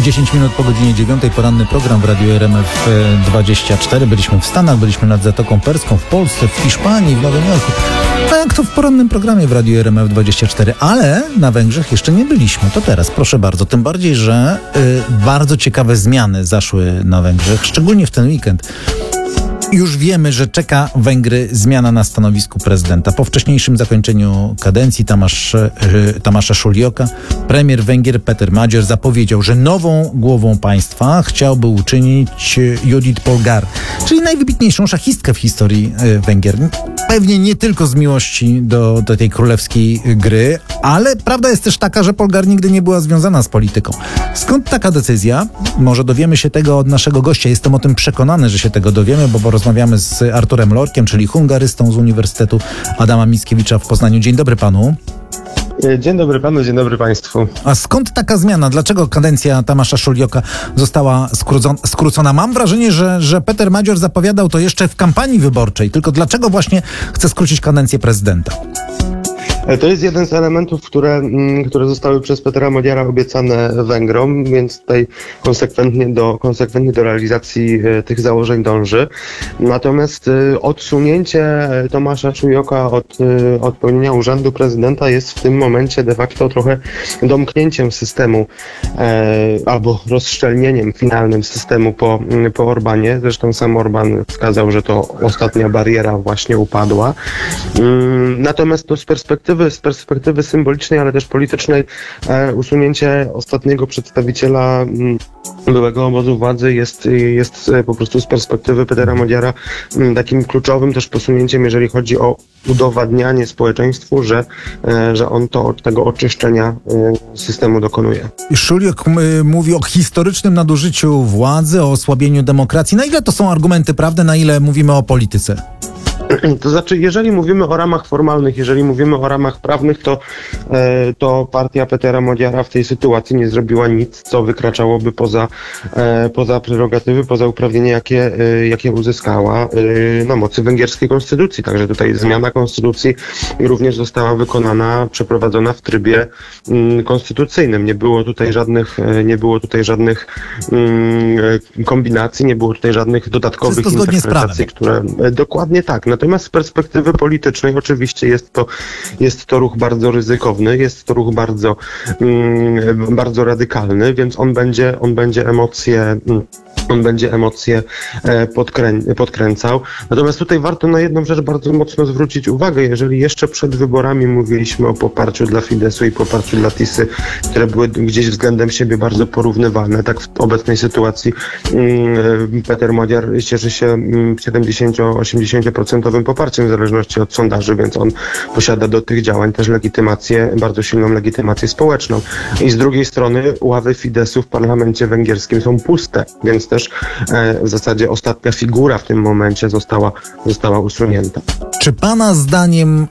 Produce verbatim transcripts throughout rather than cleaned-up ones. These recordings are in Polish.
dziesięć minut po godzinie dziewiątej, poranny program w Radiu R M F dwadzieścia cztery. Byliśmy w Stanach, byliśmy nad Zatoką Perską, w Polsce, w Hiszpanii, w Nowym Jorku. A jak to w porannym programie w Radiu R M F dwadzieścia cztery. Ale na Węgrzech jeszcze nie byliśmy. To teraz, proszę bardzo. Tym bardziej, że y, bardzo ciekawe zmiany zaszły na Węgrzech, szczególnie w ten weekend. Już wiemy, że czeka Węgry zmiana na stanowisku prezydenta. Po wcześniejszym zakończeniu kadencji Tamasz, Tamasza Szulioka premier Węgier Péter Magyar zapowiedział, że nową głową państwa chciałby uczynić Judit Polgár, czyli najwybitniejszą szachistkę w historii Węgier. Pewnie nie tylko z miłości do, do tej królewskiej gry, ale prawda jest też taka, że Polgár nigdy nie była związana z polityką. Skąd taka decyzja? Może dowiemy się tego od naszego gościa. Jestem o tym przekonany, że się tego dowiemy, bo porozmawiamy z Arturem Lorkiem, czyli hungarystą z Uniwersytetu Adama Mickiewicza w Poznaniu. Dzień dobry panu. Dzień dobry panu, dzień dobry państwu. A skąd taka zmiana? Dlaczego kadencja Tamasza Szulioka została skrócona? Mam wrażenie, że, że Péter Magyar zapowiadał to jeszcze w kampanii wyborczej. Tylko dlaczego właśnie chce skrócić kadencję prezydenta? To jest jeden z elementów, które, które zostały przez Pétera Magyara obiecane Węgrom, więc tutaj konsekwentnie do, konsekwentnie do realizacji tych założeń dąży. Natomiast odsunięcie Tamasza Szulioka od, od pełnienia urzędu prezydenta jest w tym momencie de facto trochę domknięciem systemu e, albo rozszczelnieniem finalnym systemu po, po Orbanie. Zresztą sam Orban wskazał, że to ostatnia bariera właśnie upadła. Natomiast to z perspektywy z perspektywy symbolicznej, ale też politycznej e, usunięcie ostatniego przedstawiciela m, byłego obozu władzy jest, jest e, po prostu z perspektywy Pétera Magyara m, takim kluczowym też posunięciem, jeżeli chodzi o udowadnianie społeczeństwu, że, e, że on to tego oczyszczenia e, systemu dokonuje. Szuliok mówi o historycznym nadużyciu władzy, o osłabieniu demokracji. Na ile to są argumenty prawne, na ile mówimy o polityce? To znaczy, jeżeli mówimy o ramach formalnych, jeżeli mówimy o ramach prawnych, to, e, to partia Pétera Magyara w tej sytuacji nie zrobiła nic, co wykraczałoby poza, e, poza prerogatywy, poza uprawnienia, jakie, e, jakie uzyskała e, na mocy węgierskiej konstytucji. Także tutaj zmiana konstytucji również została wykonana, przeprowadzona w trybie mm, konstytucyjnym. Nie było tutaj żadnych, e, nie było tutaj żadnych mm, kombinacji, nie było tutaj żadnych dodatkowych interpretacji, które e, dokładnie tak. Natomiast z perspektywy politycznej oczywiście jest to, jest to ruch bardzo ryzykowny, jest to ruch bardzo, mm, bardzo radykalny, więc on będzie, on będzie emocje... Mm, On będzie emocje podkrę- podkręcał. Natomiast tutaj warto na jedną rzecz bardzo mocno zwrócić uwagę. Jeżeli jeszcze przed wyborami mówiliśmy o poparciu dla Fideszu i poparciu dla Tisy, które były gdzieś względem siebie bardzo porównywalne, tak w obecnej sytuacji um, Péter Magyar cieszy się siedemdziesiąt do osiemdziesięciu procent poparciem w zależności od sondaży, więc on posiada do tych działań też legitymację, bardzo silną legitymację społeczną. I z drugiej strony ławy Fideszu w parlamencie węgierskim są puste, więc też w zasadzie ostatnia figura w tym momencie została, została usunięta. Czy pana zdaniem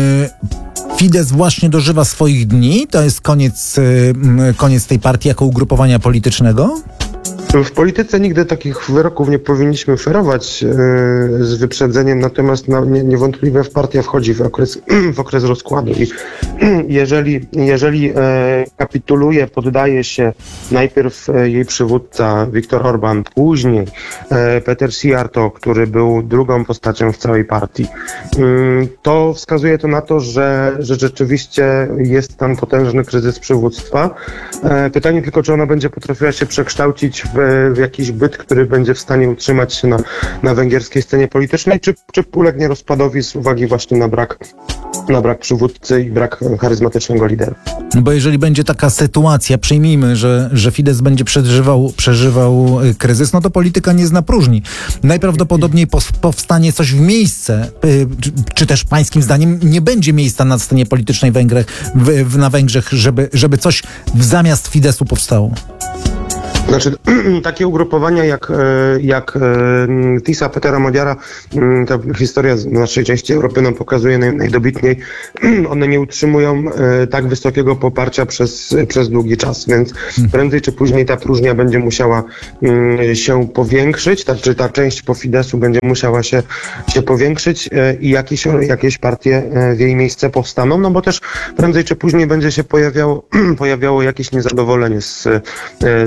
yy, Fidesz właśnie dożywa swoich dni? To jest koniec, yy, koniec tej partii jako ugrupowania politycznego? W polityce nigdy takich wyroków nie powinniśmy ferować yy, z wyprzedzeniem, natomiast no, nie, niewątpliwie w partia wchodzi w okres, w okres rozkładu i yy, jeżeli, jeżeli yy, kapituluje, poddaje się najpierw yy, jej przywódca Viktor Orban, później yy, Péter Szijjártó, który był drugą postacią w całej partii, yy, to wskazuje to na to, że, że rzeczywiście jest tam potężny kryzys przywództwa. Yy, pytanie tylko, czy ona będzie potrafiła się przekształcić w w jakiś byt, który będzie w stanie utrzymać się na, na węgierskiej scenie politycznej, czy, czy ulegnie rozpadowi z uwagi właśnie na brak, na brak przywódcy i brak charyzmatycznego lidera. No bo jeżeli będzie taka sytuacja, przyjmijmy, że, że Fidesz będzie przeżywał, przeżywał kryzys, no to polityka nie zna próżni. Najprawdopodobniej powstanie coś w miejsce, czy, czy też pańskim zdaniem nie będzie miejsca na scenie politycznej Węgrzech, w, na Węgrzech, żeby, żeby coś zamiast Fideszu powstało. Znaczy, takie ugrupowania jak, jak Tisa Pétera Magyara, ta historia z naszej części Europy nam pokazuje naj, najdobitniej, one nie utrzymują tak wysokiego poparcia przez, przez długi czas, więc prędzej czy później ta próżnia będzie musiała się powiększyć, ta, czy ta część po Fideszu będzie musiała się, się powiększyć i jakieś, jakieś partie w jej miejsce powstaną, no bo też prędzej czy później będzie się pojawiało, pojawiało jakieś niezadowolenie z, z tego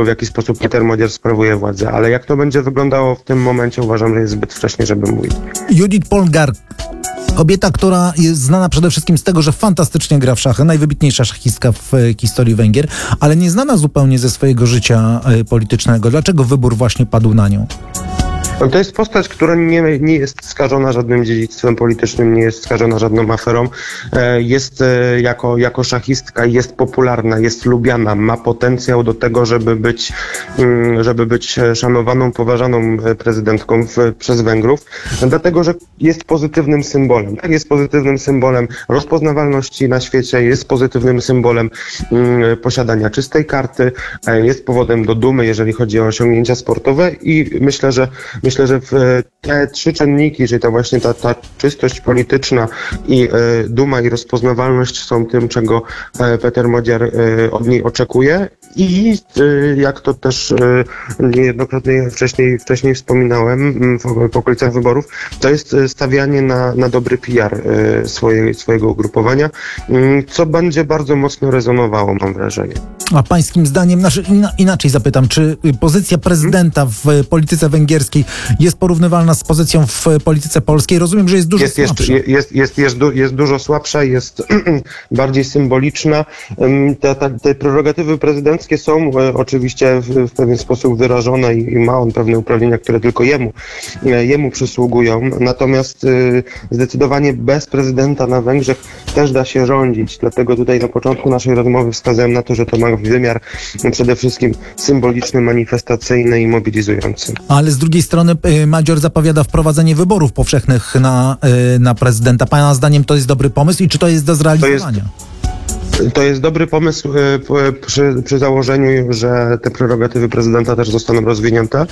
tego, w jaki sposób Peter Modziar sprawuje władzę. Ale jak to będzie wyglądało w tym momencie, uważam, że jest zbyt wcześnie, żeby mówić. Judith Polgar, kobieta, która jest znana przede wszystkim z tego, że fantastycznie gra w szachy, najwybitniejsza szachistka w e, historii Węgier, ale nie znana zupełnie ze swojego życia e, politycznego. Dlaczego wybór właśnie padł na nią? No to jest postać, która nie, nie jest skażona żadnym dziedzictwem politycznym, nie jest skażona żadną aferą. E, Jest e, jako, jako szachistka, jest popularna, jest lubiana, ma potencjał do tego, żeby być, mm, żeby być szanowaną, poważaną prezydentką w, przez Węgrów, dlatego, że jest pozytywnym symbolem. Tak, jest pozytywnym symbolem rozpoznawalności na świecie, jest pozytywnym symbolem mm, posiadania czystej karty, e, jest powodem do dumy, jeżeli chodzi o osiągnięcia sportowe i myślę, że Myślę, że w te trzy czynniki, czyli to właśnie ta, ta czystość polityczna i e, duma i rozpoznawalność są tym, czego e, Peter Modziar e, od niej oczekuje i e, jak to też e, niejednokrotnie wcześniej, wcześniej wspominałem m, w, w okolicach wyborów, to jest stawianie na, na dobry P R e, swoje, swojego ugrupowania, m, co będzie bardzo mocno rezonowało, mam wrażenie. A pańskim zdaniem, znaczy ina, inaczej zapytam, czy pozycja prezydenta w polityce węgierskiej jest porównywalna z pozycją w polityce polskiej? Rozumiem, że jest dużo jest, jest, słabsza. jest, jest, jest, du, jest dużo słabsza, jest bardziej symboliczna. Te, te, te prerogatywy prezydenckie są e, oczywiście w, w pewien sposób wyrażone i, i ma on pewne uprawnienia, które tylko jemu, e, jemu przysługują. Natomiast e, zdecydowanie bez prezydenta na Węgrzech też da się rządzić. Dlatego tutaj na początku naszej rozmowy wskazałem na to, że to ma wymiar przede wszystkim symboliczny, manifestacyjny i mobilizujący. Ale z drugiej strony y, Modziar zapowiada wprowadzenie wyborów powszechnych na, y, na prezydenta. Pana zdaniem to jest dobry pomysł i czy to jest do zrealizowania? To jest... To jest dobry pomysł e, przy, przy założeniu, że te prerogatywy prezydenta też zostaną rozwinięte,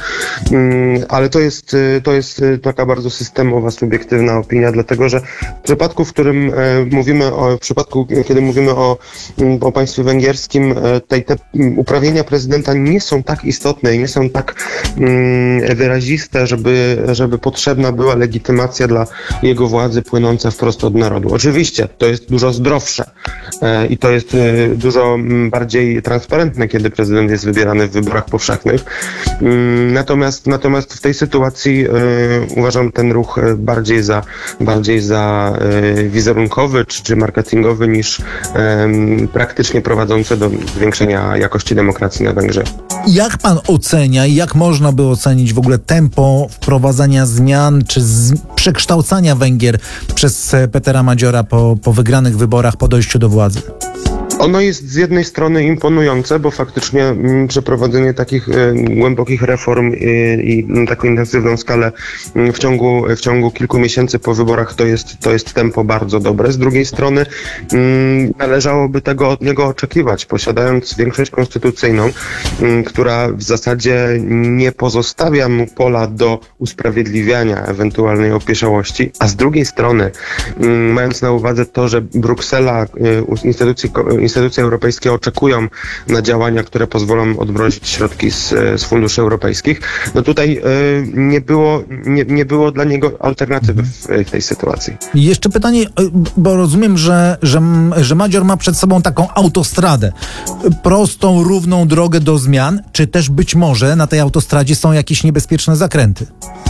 mm, ale to jest, to jest taka bardzo systemowa, subiektywna opinia, dlatego że w przypadku, w którym e, mówimy o, w przypadku, kiedy mówimy o, o państwie węgierskim, e, te, te uprawnienia prezydenta nie są tak istotne i nie są tak mm, wyraziste, żeby, żeby potrzebna była legitymacja dla jego władzy płynąca wprost od narodu. Oczywiście to jest dużo zdrowsze e, i to jest y, dużo m, bardziej transparentne, kiedy prezydent jest wybierany w wyborach powszechnych. Ym, natomiast, natomiast w tej sytuacji y, uważam ten ruch y, bardziej za, bardziej za y, wizerunkowy czy, czy marketingowy niż y, praktycznie prowadzący do zwiększenia jakości demokracji na Węgrzech. Jak pan ocenia i jak można by ocenić w ogóle tempo wprowadzania zmian czy z, przekształcania Węgier przez Petera Modziara po, po wygranych wyborach, po dojściu do władzy? Ono jest z jednej strony imponujące, bo faktycznie m, przeprowadzenie takich y, głębokich reform y, i na taką intensywną skalę y, w ciągu, w ciągu kilku miesięcy po wyborach to jest, to jest tempo bardzo dobre. Z drugiej strony y, należałoby tego od niego oczekiwać, posiadając większość konstytucyjną, y, która w zasadzie nie pozostawia mu pola do usprawiedliwiania ewentualnej opieszałości, a z drugiej strony y, mając na uwadze to, że Bruksela, y, instytucje Instytucje europejskie oczekują na działania, które pozwolą odmrozić środki z, z funduszy europejskich, no tutaj y, nie, było, nie, nie było dla niego alternatywy w, w tej sytuacji. I jeszcze pytanie, bo rozumiem, że, że, że Modziar ma przed sobą taką autostradę, prostą, równą drogę do zmian, czy też być może na tej autostradzie są jakieś niebezpieczne zakręty?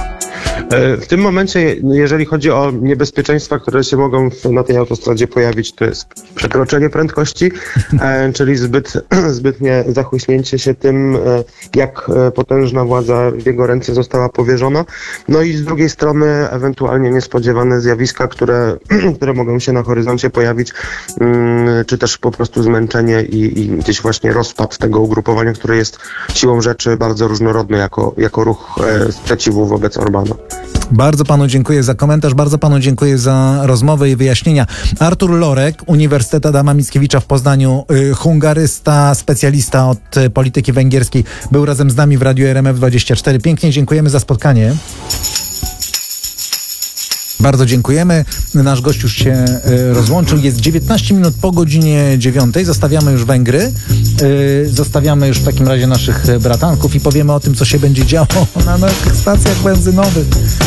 W tym momencie, jeżeli chodzi o niebezpieczeństwa, które się mogą na tej autostradzie pojawić, to jest przekroczenie prędkości, czyli zbyt, zbytnie zachłyśnięcie się tym, jak potężna władza w jego ręce została powierzona. No i z drugiej strony ewentualnie niespodziewane zjawiska, które, które mogą się na horyzoncie pojawić, czy też po prostu zmęczenie i, i gdzieś właśnie rozpad tego ugrupowania, które jest siłą rzeczy bardzo różnorodne jako, jako ruch sprzeciwu wobec Orbana. Bardzo panu dziękuję za komentarz, bardzo panu dziękuję za rozmowę i wyjaśnienia. Artur Lorek, Uniwersytet Adama Mickiewicza w Poznaniu, y, hungarysta, specjalista od y, polityki węgierskiej, był razem z nami w Radiu R M F dwadzieścia cztery. Pięknie dziękujemy za spotkanie. Bardzo dziękujemy. Nasz gość już się y, rozłączył. Jest dziewiętnaście minut po godzinie dziewiątej. Zostawiamy już Węgry. Y, zostawiamy już w takim razie naszych bratanków i powiemy o tym, co się będzie działo na naszych stacjach benzynowych.